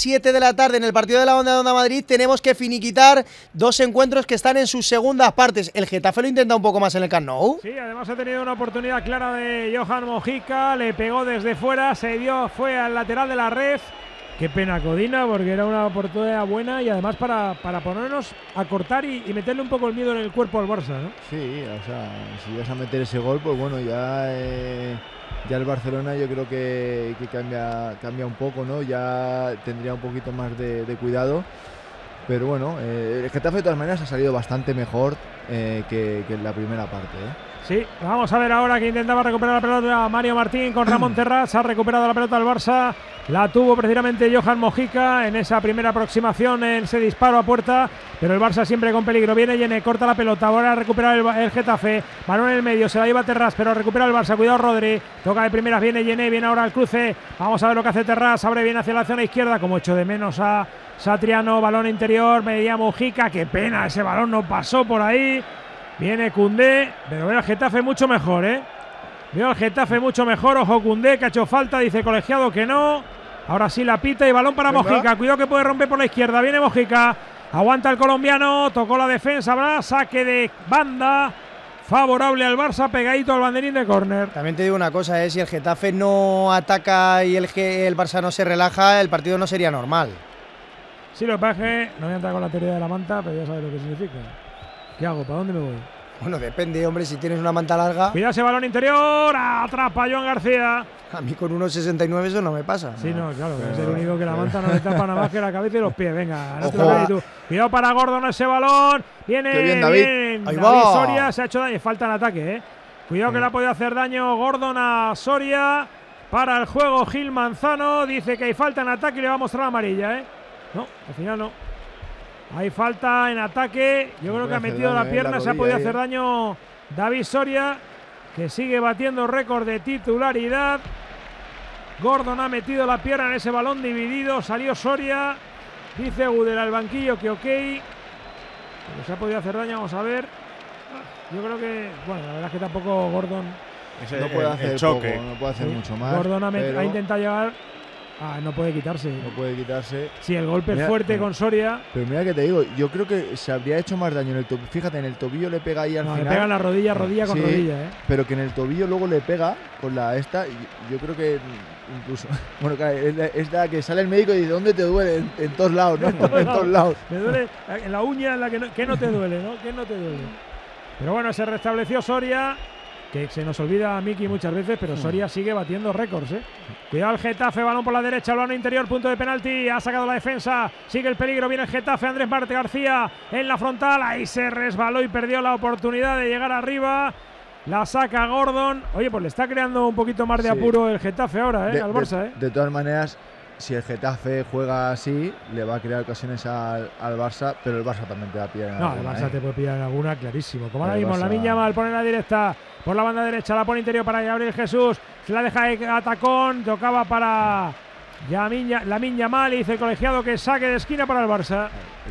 7 de la tarde en el partido de la Onda Madrid tenemos que finiquitar dos encuentros que están en sus segundas partes. El Getafe lo intenta un poco más en el Camp Nou. Sí, además ha tenido una oportunidad clara de Johan Mojica, le pegó desde fuera, fue al lateral de la red. Qué pena Codina, porque era una oportunidad buena y además para ponernos a cortar y meterle un poco el miedo en el cuerpo al Barça, ¿no? Sí, o sea, si vas a meter ese gol, pues bueno, ya el Barcelona yo creo que cambia un poco, ¿no? Ya tendría un poquito más de cuidado. Pero bueno, el Getafe de todas maneras ha salido bastante mejor que en la primera parte, Sí, vamos a ver ahora que intentaba recuperar la pelota Mario Martín con Ramón Terrats. Ha recuperado la pelota al Barça. La tuvo precisamente Johan Mojica en esa primera aproximación, en ese disparo a puerta. Pero el Barça siempre con peligro. Viene Yene, corta la pelota. Ahora recupera el Getafe. Balón en el medio, se la lleva Terrats, pero recupera el Barça. Cuidado Rodri. Toca de primeras, viene Yene, viene ahora al cruce. Vamos a ver lo que hace Terrats. Abre bien hacia la zona izquierda, como echo de menos a Satriano. Balón interior, medía Mojica. Qué pena, ese balón no pasó por ahí. Viene Koundé, pero veo al Getafe mucho mejor, Veo al Getafe mucho mejor. Ojo Koundé, que ha hecho falta, dice el colegiado que no. Ahora sí la pita y balón para Mojica. Cuidado que puede romper por la izquierda. Viene Mojica, aguanta el colombiano, tocó la defensa, habrá saque de banda favorable al Barça, pegadito al banderín de córner. También te digo una cosa, si el Getafe no ataca y el Barça no se relaja, el partido no sería normal. Sí, lo que pasa es que no voy a entrar con la teoría de la manta, pero ya sabes lo que significa. ¿Qué hago? ¿Para dónde me voy? Bueno, depende, hombre, si tienes una manta larga. Cuidado ese balón interior, atrapa Joan García. A mí con 1,69 eso no me pasa. Sí, no, claro, es el único que la manta no le tapa nada más que la cabeza y los pies. Venga, no te lo hagas tú. Cuidado para Gordon ese balón. Viene bien, David. Ahí David va. Soria, se ha hecho daño, falta en ataque, Cuidado que le ha podido hacer daño Gordon a Soria. Para el juego Gil Manzano, dice que hay falta en ataque y le va a mostrar amarilla, No, al final no. Hay falta en ataque. Yo creo que ha metido la pierna, se ha podido hacer daño David Soria, que sigue batiendo récord de titularidad. Gordon ha metido la pierna en ese balón dividido. Salió Soria. Dice Gudel al banquillo que ok. Pero se ha podido hacer daño, vamos a ver. Yo creo que, bueno, la verdad es que tampoco Gordon no puede hacer choque. No puede hacer mucho más. Gordon ha intentado llegar. No puede quitarse. No puede quitarse. Sí, el golpe es fuerte con Soria. Pero mira que te digo, yo creo que se habría hecho más daño en el tobillo. Fíjate, en el tobillo le pega ahí al final. Le pega en la rodilla con rodilla, Pero que en el tobillo luego le pega con la esta. Yo creo que incluso. Bueno, es la que sale el médico y dice, ¿dónde te duele? En todos lados, ¿no? En todos lados. Me duele en la uña en la que no te duele, ¿no? Que no te duele. Pero bueno, se restableció Soria. Que se nos olvida a Miki muchas veces, pero Soria sigue batiendo récords, Cuidado el Getafe, balón por la derecha, balón interior, punto de penalti, ha sacado la defensa, sigue el peligro, viene el Getafe, Andrés Marte García en la frontal, ahí se resbaló y perdió la oportunidad de llegar arriba, la saca Gordon. Oye, pues le está creando un poquito más de apuro el Getafe ahora, al Barça, De todas maneras, si el Getafe juega así, le va a crear ocasiones al Barça, pero el Barça también te va a pillar en alguna. No, el Barça te puede pillar en alguna, clarísimo. Como ahora mismo, Lamine Yamal pone la directa por la banda derecha, la pone interior para Gabriel Jesús, se la deja de atacón, tocaba para Lamine Yamal y dice el colegiado que saque de esquina para el Barça.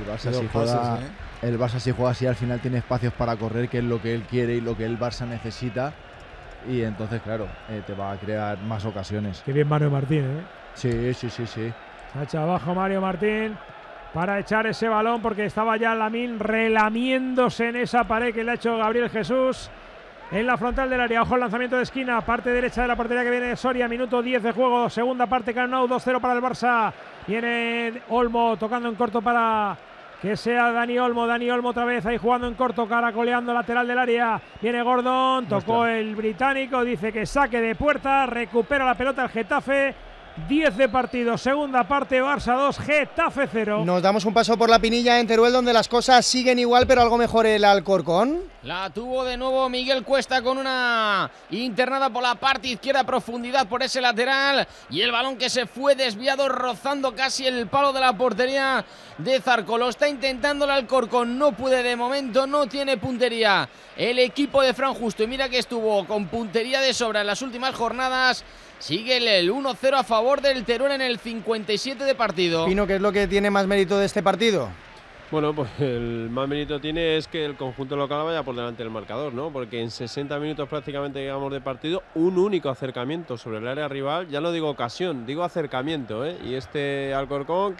El Barça si juega así al final tiene espacios para correr, que es lo que él quiere y lo que el Barça necesita, y entonces claro, te va a crear más ocasiones. Qué bien Mario Martín, Sí. Se ha echado abajo Mario Martín para echar ese balón porque estaba ya Lamine relamiéndose en esa pared que le ha hecho Gabriel Jesús en la frontal del área. Ojo el lanzamiento de esquina, parte derecha de la portería que viene Soria, minuto 10 de juego, segunda parte, Camp Nou, 2-0 para el Barça. Viene Olmo tocando en corto para que sea Dani Olmo otra vez ahí jugando en corto, caracoleando lateral del área. Viene Gordon, tocó el británico, dice que saque de puerta, recupera la pelota el Getafe. 10 de partido, segunda parte, Barça 2, Getafe 0. Nos damos un paso por la Pinilla en Teruel, donde las cosas siguen igual, pero algo mejor el Alcorcón. La tuvo de nuevo Miguel Cuesta con una internada por la parte izquierda, profundidad por ese lateral, y el balón que se fue desviado rozando casi el palo de la portería de Zarco. Lo está intentando el Alcorcón, no puede de momento, no tiene puntería el equipo de Fran Justo, y mira que estuvo con puntería de sobra en las últimas jornadas. Sigue el 1-0 a favor del Teruel en el 57 de partido. Pino, ¿qué es lo que tiene más mérito de este partido? Bueno, pues el más mérito tiene es que el conjunto local vaya por delante del marcador, ¿no? Porque en 60 minutos prácticamente, digamos, de partido, un único acercamiento sobre el área rival, ya no digo ocasión, digo acercamiento, Y este Alcorcón